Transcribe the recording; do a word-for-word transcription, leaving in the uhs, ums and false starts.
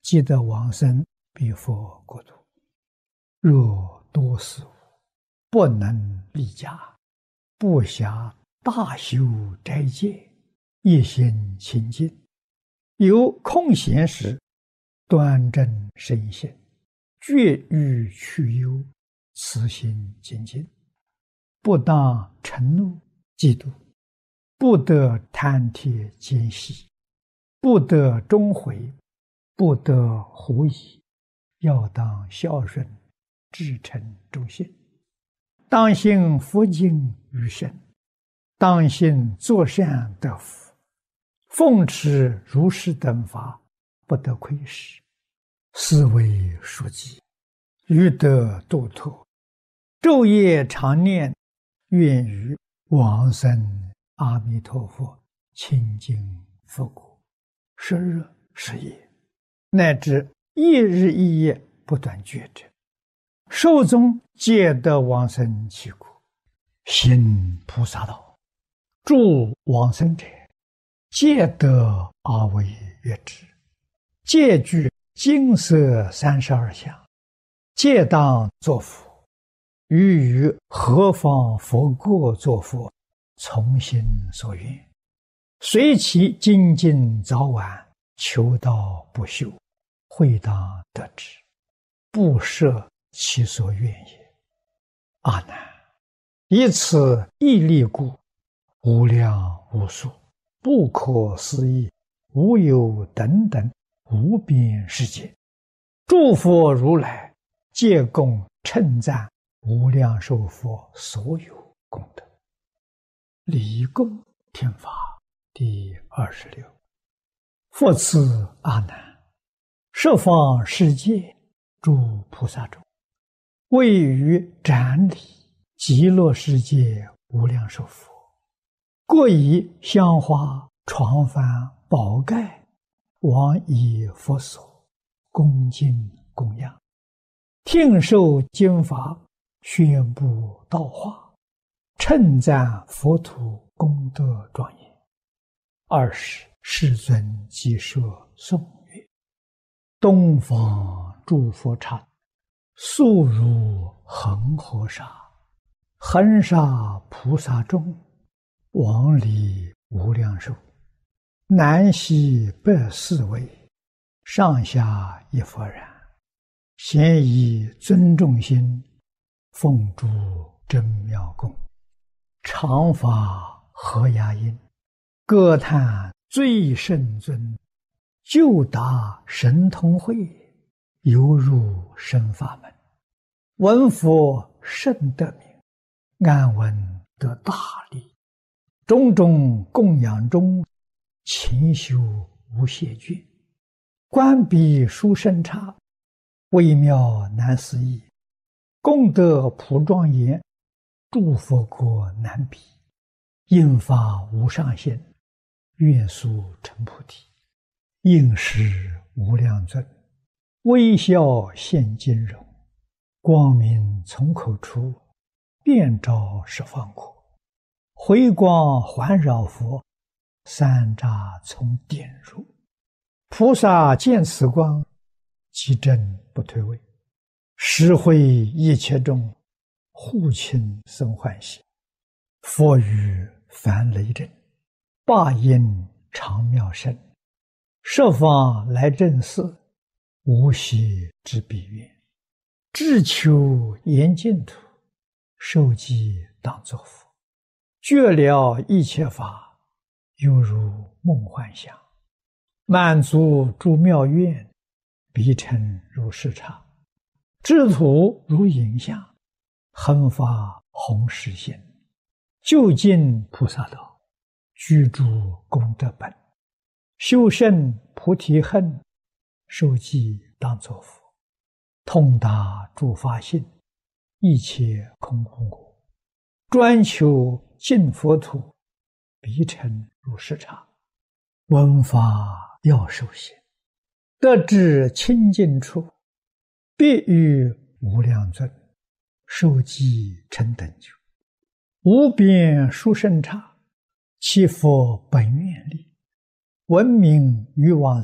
即得往生彼佛国土。若多事无，不能立家，不暇大修斋戒，一心清净，有空闲时，端正身心，绝欲去忧，慈心精进，不当嗔怒嫉妒，不得贪帖奸细，不得终悔，不得狐疑，要当孝顺，至诚忠信，当信佛经于身，当信作善得福，奉持如是等法，不得亏失，是为书记，欲得度脱，昼夜常念，愿于往生阿弥陀佛清净佛国，十日十夜，乃至一日一夜不断觉者，寿终皆得往生其国，行菩萨道，助往生者，皆得阿惟越致，皆具金色三十二相，皆当作佛。于于何方佛国作佛，从心所愿，随其精进早晚，求道不休，会当得之，不设其所愿也。阿难，以此义力故，无量无数，不可思议，无有等等无边世界，诸佛如来皆共称赞无量寿佛所有功德。礼供天法第二十六。复次阿难，十方世界诸菩萨中，位于展礼极乐世界无量寿佛，各以香花床幡宝盖往以佛所，恭敬供养，听受经法，宣布道化，称赞佛土功德庄严。二是世尊即说颂曰：东方诸佛刹，速如恒河沙，恒沙菩萨众，往礼无量寿，南西北四围，上下一佛然，咸以尊重心，奉诸真妙供，常发和雅音，歌叹最圣尊，就达神通会，犹入深法门，闻佛甚得名，安闻得大利，种种供养中，勤修无懈倦，观彼殊胜刹，微妙难思议，功德普庄严，诸佛国难比，应发无上限，愿速成菩提，应时无量尊，微笑现金容，光明从口出，遍照十方国，回光环绕佛，三匝从点入，菩萨见此光，即正不退位，实会一切众，护亲生欢喜。佛语梵雷震，霸音长妙声，十方来正寺，无息之彼愿，志求严净土，受记当作佛，觉了一切法，犹如梦幻想，满足诸妙愿，彼成如是刹，智土如影像，恒发弘誓心，究竟菩萨道，居住功德本，修胜菩提恨，受记当作佛，通达诸法性，一切空无我，专求净佛土，彼成如是刹，闻法要受行，得至清净处，必与无量尊，受记成等觉，无边殊胜刹，其佛本愿力，闻名于往